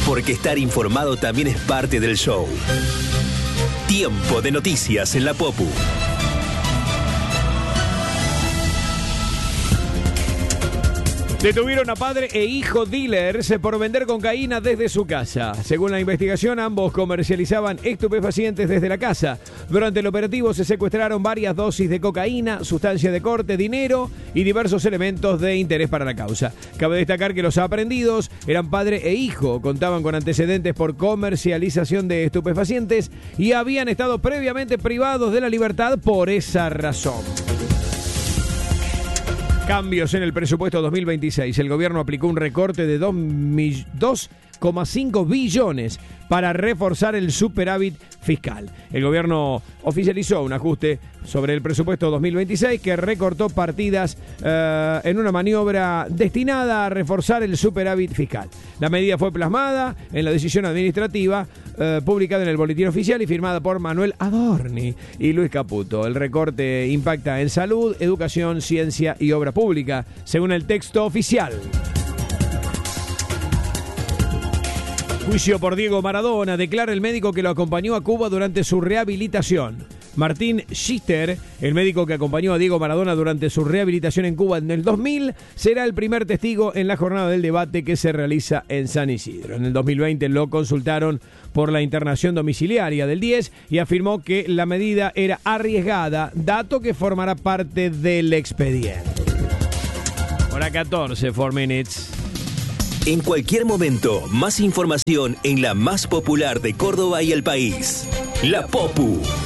porque estar informado también es parte del show. Tiempo de noticias en la Popu. Detuvieron a padre e hijo dealers por vender cocaína desde su casa. Según la investigación, ambos comercializaban estupefacientes desde la casa. Durante el operativo se secuestraron varias dosis de cocaína, sustancia de corte, dinero y diversos elementos de interés para la causa. Cabe destacar que los aprehendidos eran padre e hijo, contaban con antecedentes por comercialización de estupefacientes y habían estado previamente privados de la libertad por esa razón. Cambios en el presupuesto 2026. El gobierno aplicó un recorte de 2,5 billones para reforzar el superávit fiscal. El gobierno oficializó un ajuste sobre el presupuesto 2026 que recortó partidas en una maniobra destinada a reforzar el superávit fiscal. La medida fue plasmada en la decisión administrativa publicada en el Boletín Oficial y firmada por Manuel Adorni y Luis Caputo. El recorte impacta en salud, educación, ciencia y obra pública, según el texto oficial. Juicio por Diego Maradona. Declara el médico que lo acompañó a Cuba durante su rehabilitación. Martín Schister, el médico que acompañó a Diego Maradona durante su rehabilitación en Cuba en el 2000, será el primer testigo en la jornada del debate que se realiza en San Isidro. En el 2020 lo consultaron por la internación domiciliaria del 10 y afirmó que la medida era arriesgada, dato que formará parte del expediente. Hora 14, 4 minutes. En cualquier momento, más información en la más popular de Córdoba y el país. La Popu.